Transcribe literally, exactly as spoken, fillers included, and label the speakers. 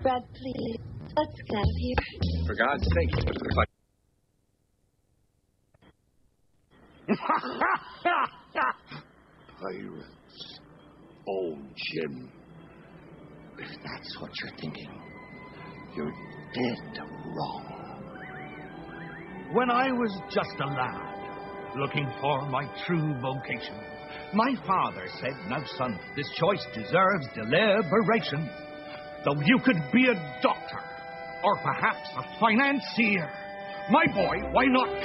Speaker 1: Brad, please. Let's get out of here.
Speaker 2: For God's sake, it looks like...
Speaker 3: Pirates. Oh, Jim. If that's what you're thinking, you're dead wrong.
Speaker 4: When I was just a lad, looking for my true vocation, my father said, "Now, son, this choice deserves deliberation. Though you could be a doctor, or perhaps a financier, my boy, why not